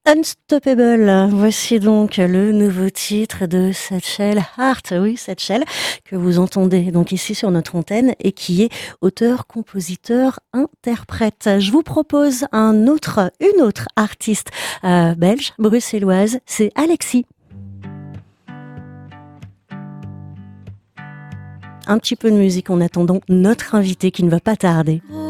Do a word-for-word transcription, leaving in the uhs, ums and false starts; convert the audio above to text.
Unstoppable, voici donc le nouveau titre de Satchel Heart, oui Satchel, que vous entendez donc ici sur notre antenne et qui est auteur, compositeur, interprète. Je vous propose un autre, une autre artiste euh, belge, bruxelloise, c'est Alexis. Un petit peu de musique en attendant notre invité qui ne va pas tarder.